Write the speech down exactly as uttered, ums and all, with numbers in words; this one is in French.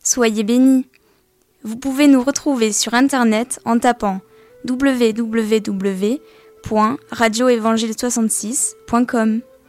soyez bénis. Vous pouvez nous retrouver sur internet en tapant w w w point radio évangile soixante-six point com.